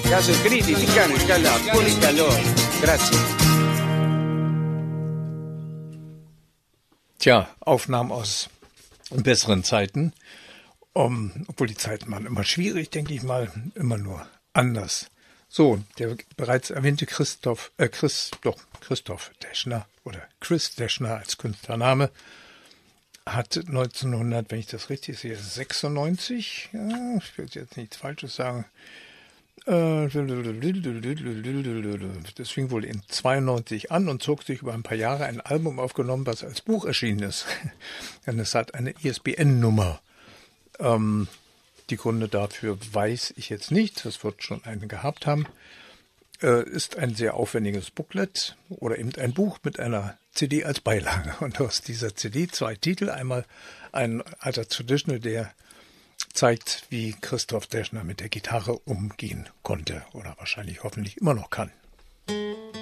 Caso critici, cani, scala, poli calor. Grazie. Tja, Aufnahmen aus besseren Zeiten. Obwohl die Zeiten waren immer schwierig, denke ich mal, immer nur anders. So, der bereits erwähnte Christoph Deschner oder Chris Deschner als Künstlername hat 1900, wenn ich das richtig sehe, 96, ja, ich will jetzt nichts Falsches sagen, das fing wohl in 92 an und zog sich über ein paar Jahre ein Album aufgenommen, was als Buch erschienen ist. Denn es hat eine ISBN-Nummer. Die Gründe dafür weiß ich jetzt nicht, das wird schon eine gehabt haben. Ist ein sehr aufwendiges Booklet oder eben ein Buch mit einer CD als Beilage. Und aus dieser CD 2 Titel, einmal ein alter Traditional, der zeigt, wie Christoph Deschner mit der Gitarre umgehen konnte oder wahrscheinlich hoffentlich immer noch kann.